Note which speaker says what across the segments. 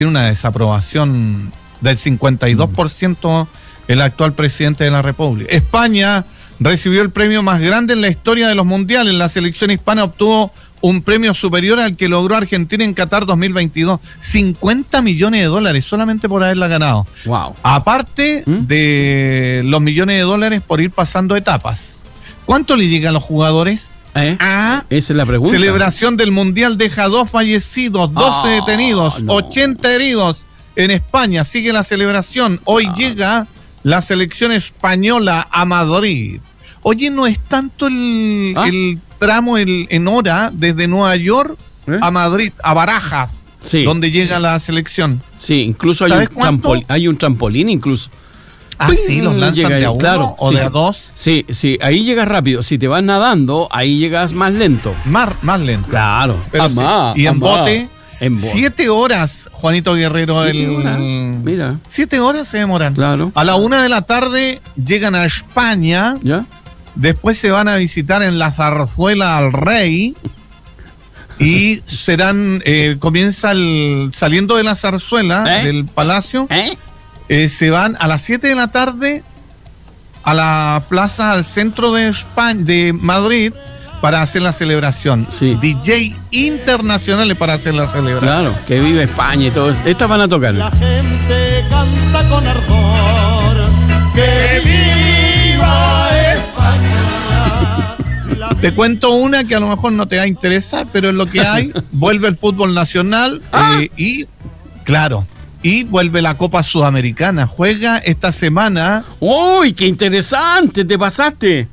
Speaker 1: tiene una desaprobación del 52% el actual presidente de la República. España recibió el premio más grande en la historia de los mundiales. La selección hispana obtuvo un premio superior al que logró Argentina en Qatar 2022. 50 millones de dólares solamente por haberla ganado.
Speaker 2: Wow.
Speaker 1: Aparte de los millones de dólares por ir pasando etapas. ¿Cuánto le llega a los jugadores?
Speaker 2: Esa es la pregunta.
Speaker 1: Celebración del Mundial deja 2 fallecidos, 12 detenidos, 80 heridos en España. Sigue la celebración. Hoy llega la selección española a Madrid. Oye, no es tanto el tramo en hora desde Nueva York a Madrid, a Barajas, donde llega la selección.
Speaker 2: Sí, incluso hay un trampolín incluso.
Speaker 1: Sí, los lanzan de a uno o de a dos.
Speaker 2: Sí, ahí llegas rápido. Si te vas nadando, ahí llegas más lento.
Speaker 1: Más lento.
Speaker 2: Claro.
Speaker 1: Y en bote, 7 horas, Juanito Guerrero. 7 horas se demoran.
Speaker 2: Claro.
Speaker 1: A la 1 de la tarde llegan a España.
Speaker 2: ¿Ya?
Speaker 1: Después se van a visitar en la zarzuela al rey. Y serán, comienza saliendo de la zarzuela, del palacio. Se van a las 7 de la tarde a la plaza, al centro de España, de Madrid, para hacer la celebración. DJ internacionales para hacer la celebración.
Speaker 2: Claro, que vive España y todo. Estas van a tocar.
Speaker 3: La gente canta con ardor. ¡Que viva España!
Speaker 1: Te cuento una que a lo mejor no te va a interesar, pero es lo que hay. Vuelve el fútbol nacional y, claro, y vuelve la Copa Sudamericana. Juega esta semana.
Speaker 2: ¡Uy, qué interesante! ¡Te pasaste!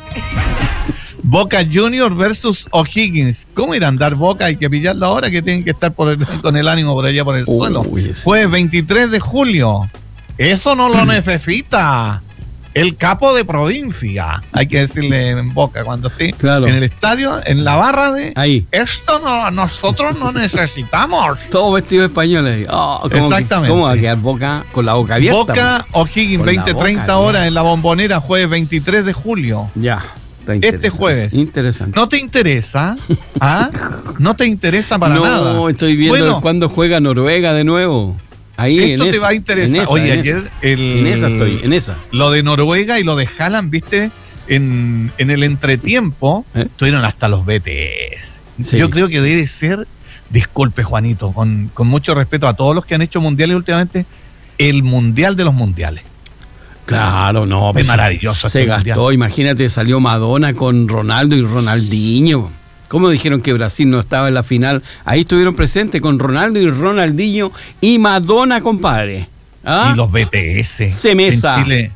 Speaker 1: Boca Juniors versus O'Higgins. ¿Cómo irán a andar Boca? Hay que pillarlo ahora, que tienen que estar con el ánimo por allá por el suelo. Fue 23 de julio. Eso no lo necesita el capo de provincia. Hay que decirle en Boca cuando esté en el estadio, en la barra de
Speaker 2: ahí.
Speaker 1: Esto nosotros no necesitamos.
Speaker 2: Todo vestido español ahí.
Speaker 1: Exactamente.
Speaker 2: ¿Cómo va a quedar Boca con la boca abierta?
Speaker 1: Boca O'Higgins, 20-30 horas en la Bombonera, jueves 23 de julio.
Speaker 2: Ya.
Speaker 1: Este jueves.
Speaker 2: Interesante.
Speaker 1: ¿No te interesa? ¿No te interesa para nada?
Speaker 2: No, estoy viendo cuándo juega Noruega de nuevo. Ahí,
Speaker 1: esto te va a interesar. Oye, ayer
Speaker 2: en esa.
Speaker 1: Lo de Noruega y lo de Haaland, viste, en el entretiempo, tuvieron hasta los BTS. Sí. Yo creo que debe ser, disculpe Juanito, con mucho respeto a todos los que han hecho mundiales últimamente, el mundial de los mundiales.
Speaker 2: Claro, no.
Speaker 1: Es maravilloso.
Speaker 2: Se gastó, mundial. Imagínate, salió Madonna con Ronaldo y Ronaldinho. ¿Cómo dijeron que Brasil no estaba en la final? Ahí estuvieron presentes con Ronaldo y Ronaldinho y Madonna, compadre.
Speaker 1: Y los BTS.
Speaker 2: Semesa.
Speaker 1: En Chile.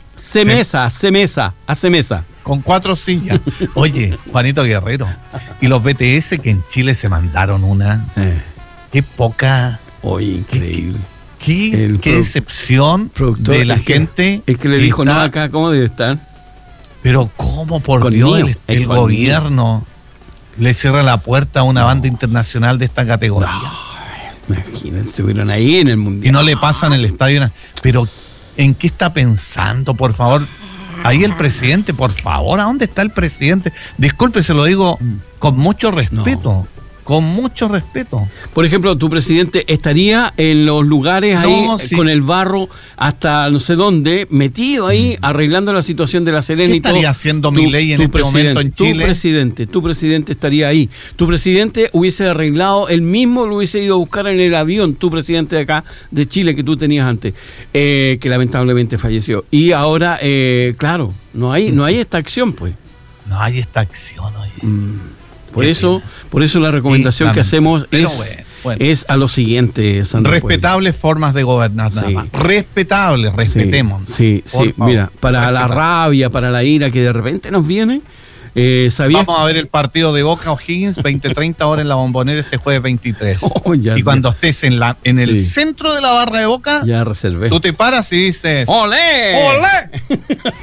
Speaker 2: Semesa.
Speaker 1: Con 4 sillas. Oye, Juanito Guerrero. Y los BTS que en Chile se mandaron una. Qué poca.
Speaker 2: Oye, increíble.
Speaker 1: Qué decepción de la gente.
Speaker 2: El que le dijo nada acá, ¿cómo debe estar?
Speaker 1: Pero cómo, por Dios, el gobierno le cierra la puerta a una banda internacional de esta categoría.
Speaker 2: Imagínense, estuvieron ahí en el mundial.
Speaker 1: Y no le pasan el estadio. Pero, ¿en qué está pensando, por favor? Ahí el presidente, por favor, ¿a dónde está el presidente? Disculpe, se lo digo con mucho respeto. Con mucho respeto.
Speaker 2: Por ejemplo, tu presidente estaría en los lugares ahí con el barro hasta no sé dónde, metido ahí, arreglando la situación de la Serena.
Speaker 1: ¿Qué estaría haciendo Milei en este momento en Chile?
Speaker 2: Tu presidente estaría ahí. Tu presidente hubiese arreglado, él mismo lo hubiese ido a buscar en el avión, tu presidente de acá, de Chile, que tú tenías antes, que lamentablemente falleció. Y ahora, claro, no hay esta acción, pues.
Speaker 1: No hay esta acción, oye.
Speaker 2: Por eso la recomendación que hacemos es a lo siguiente, Sandra.
Speaker 1: Respetables formas de gobernar, nada más. Respetables, respetemos.
Speaker 2: Sí, mira, para la rabia, para la ira que de repente nos viene.
Speaker 1: Vamos a ver el partido de Boca O'Higgins, 20-30 horas en la Bombonera este jueves 23. Y cuando estés en el centro de la barra de Boca,
Speaker 2: ya reservé.
Speaker 1: Tú te paras y dices
Speaker 2: ¡olé!
Speaker 1: ¡Olé!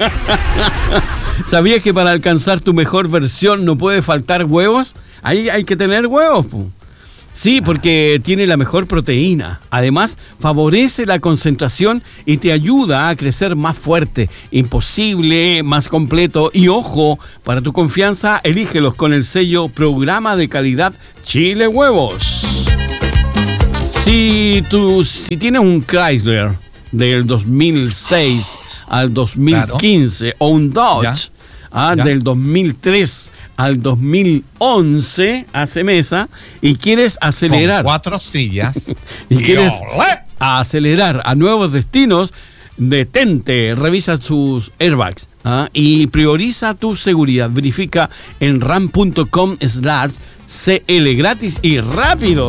Speaker 2: ¿Sabías que para alcanzar tu mejor versión no puede faltar huevos? Ahí hay que tener huevos, po. Sí, porque tiene la mejor proteína. Además, favorece la concentración y te ayuda a crecer más fuerte, imposible, más completo. Y ojo, para tu confianza, elígelos con el sello Programa de Calidad Chile Huevos. Si tienes un Chrysler del 2006 al 2015, claro, o un Dodge del 2003 al 2011, hace mesa, y quieres acelerar.
Speaker 1: Con 4 sillas.
Speaker 2: y quieres acelerar a nuevos destinos, detente, revisa sus airbags y prioriza tu seguridad. Verifica en ram.com/CL gratis y rápido.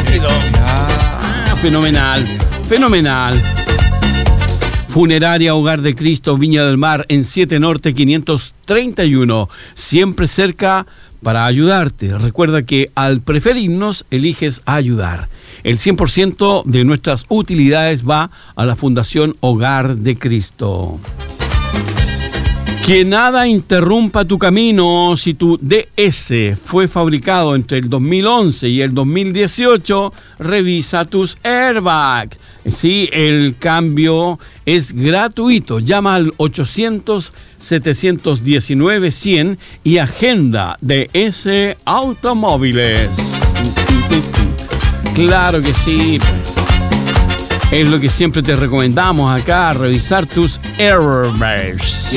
Speaker 2: Fenomenal. Funeraria Hogar de Cristo, Viña del Mar, en 7 Norte 531. Siempre cerca para ayudarte. Recuerda que al preferirnos, eliges ayudar. El 100% de nuestras utilidades va a la Fundación Hogar de Cristo. Que nada interrumpa tu camino. Si tu DS fue fabricado entre el 2011 y el 2018, revisa tus airbags. Sí, el cambio es gratuito. Llama al 800-719-100 y agenda DS Automóviles. Claro que sí. Es lo que siempre te recomendamos acá, revisar tus airbags.